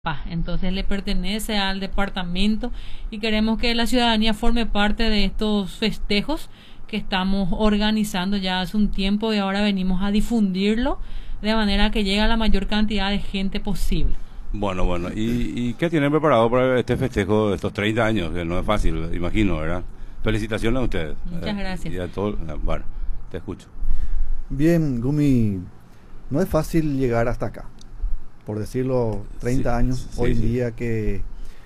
Entonces le pertenece al departamento y queremos que la ciudadanía forme parte de estos festejos que estamos organizando ya hace un tiempo y ahora venimos a difundirlo de manera que llegue a la mayor cantidad de gente posible. Bueno, ¿y qué tienen preparado para este festejo de estos 30 años? Que no es fácil, imagino, ¿verdad? Felicitaciones a ustedes. Muchas gracias. Y a todo, bueno, te escucho. Bien, Gumi, no es fácil llegar hasta acá. Por decirlo, 30 años, hoy en día que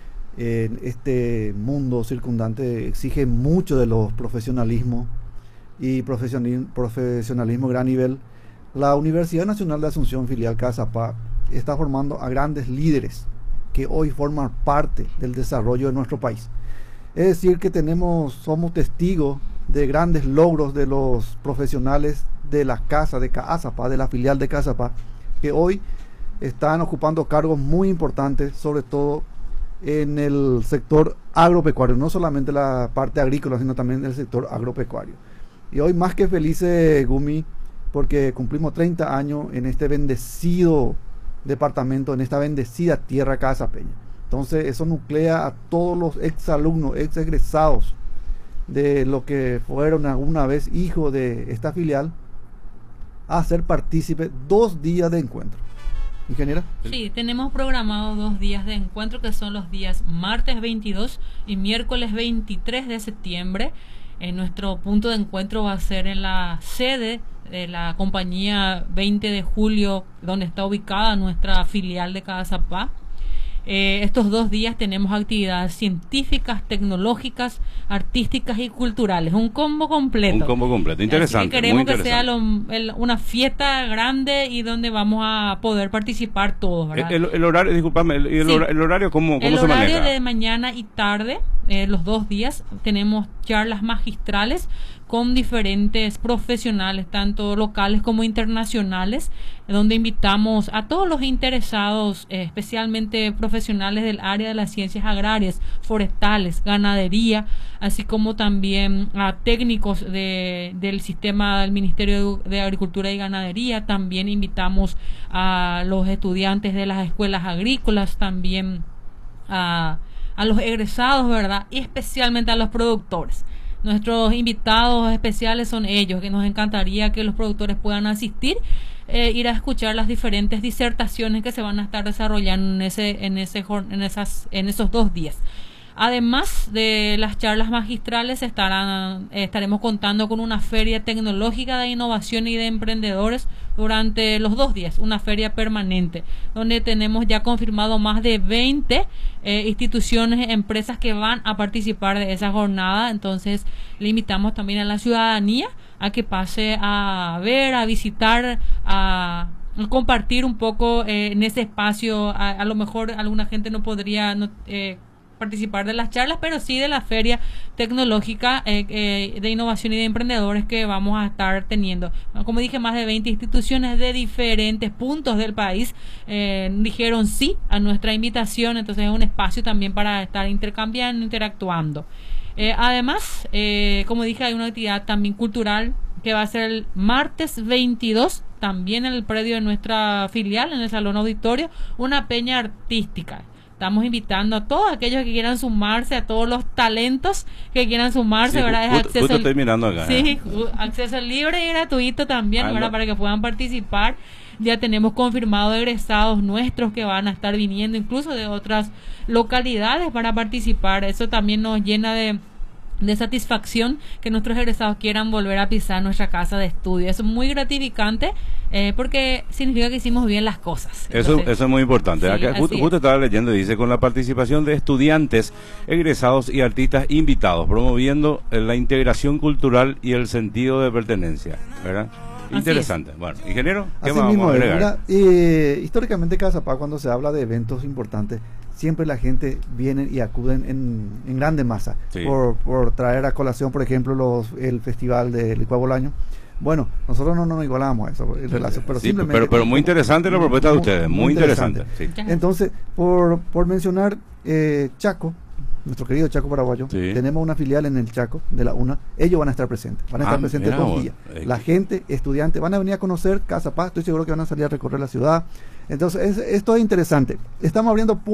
en este mundo circundante exige mucho de los profesionalismos y profesionalismo a gran nivel. La Universidad Nacional de Asunción, filial Cazapá, está formando a grandes líderes que hoy forman parte del desarrollo de nuestro país. Es decir, que somos testigos de grandes logros de los profesionales de la casa de Cazapá, de la filial de Cazapá, que hoy están ocupando cargos muy importantes, sobre todo en el sector agropecuario, no solamente la parte agrícola, sino también el sector agropecuario. Y hoy más que felices, Gumi, porque cumplimos 30 años en este bendecido departamento, en esta bendecida tierra casapeña. Entonces eso nuclea a todos los exalumnos, egresados de lo que fueron alguna vez hijos de esta filial a ser partícipes 2 días de encuentro. ¿Ingeniera? Sí, tenemos programados 2 días de encuentro que son los días martes 22 y miércoles 23 de septiembre. Nuestro punto de encuentro va a ser en la sede de la compañía 20 de julio, donde está ubicada nuestra filial de Cazapá. Estos 2 días tenemos actividades científicas, tecnológicas, artísticas y culturales. Un combo completo. Un combo completo, interesante. Así que queremos muy que sea una fiesta grande y donde vamos a poder participar todos, ¿verdad? El horario, discúlpame, el horario, ¿cómo se maneja? El horario de mañana y tarde, los 2 días, tenemos charlas magistrales con diferentes profesionales, tanto locales como internacionales, donde invitamos a todos los interesados, especialmente profesionales del área de las ciencias agrarias, forestales, ganadería, así como también a técnicos del sistema del Ministerio de Agricultura y Ganadería. También invitamos a los estudiantes de las escuelas agrícolas, también a los egresados, ¿verdad? Y especialmente a los productores. Nuestros invitados especiales son ellos, que nos encantaría que los productores puedan asistir, ir a escuchar las diferentes disertaciones que se van a estar desarrollando en esos 2 días. Además de las charlas magistrales, estaremos contando con una feria tecnológica de innovación y de emprendedores durante los 2 días, una feria permanente, donde tenemos ya confirmado más de 20 instituciones, empresas que van a participar de esa jornada. Entonces le invitamos también a la ciudadanía a que pase a ver, a visitar, a compartir un poco en ese espacio. A lo mejor alguna gente no podría participar de las charlas, pero sí de la feria tecnológica de innovación y de emprendedores que vamos a estar teniendo. Como dije, más de 20 instituciones de diferentes puntos del país dijeron sí a nuestra invitación, entonces es un espacio también para estar intercambiando, interactuando. Además, como dije, hay una actividad también cultural que va a ser el martes 22, también en el predio de nuestra filial, en el Salón Auditorio, una peña artística. Estamos invitando a todos aquellos que quieran sumarse, a todos los talentos que quieran sumarse, sí, ¿verdad? Justo estoy mirando acá. Sí, acceso libre y gratuito también, ¿verdad? Para que puedan participar. Ya tenemos confirmado egresados nuestros que van a estar viniendo, incluso de otras localidades, para participar. Eso también nos llena de satisfacción que nuestros egresados quieran volver a pisar nuestra casa de estudio. Eso es muy gratificante porque significa que hicimos bien las cosas. Entonces, eso es muy importante. Sí, Acá, justo estaba leyendo y dice: con la participación de estudiantes, egresados y artistas invitados, promoviendo la integración cultural y el sentido de pertenencia, ¿verdad? Interesante. Bueno, ingeniero, ¿qué más vamos a agregar? Históricamente Cazapá, cuando se habla de eventos importantes, siempre la gente viene y acuden en grande masa, sí, por traer a colación, por ejemplo, el festival del Licuabolaño. Bueno, nosotros no nos igualamos a eso en relación, pero sí, simplemente... pero muy interesante la propuesta de ustedes, muy interesante. Sí. Entonces, por mencionar Chaco, nuestro querido Chaco Paraguayo, Sí. tenemos una filial en el Chaco de la UNA, ellos van a estar presentes, Mira 2 vos, días. La gente, estudiantes, van a venir a conocer Casa Paz, estoy seguro que van a salir a recorrer la ciudad. Entonces, esto es interesante. Estamos abriendo